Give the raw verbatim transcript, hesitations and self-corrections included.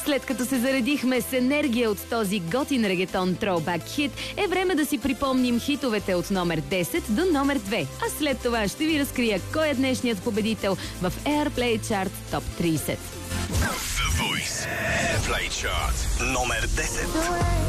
След като се заредихме с енергия от този готин регетон Throwback хит, е време да си припомним хитовете от номер десет до номер две. А след това ще ви разкрия кой е днешният победител в Airplay Chart Top трийсет. The Voice Airplay Chart номер десет.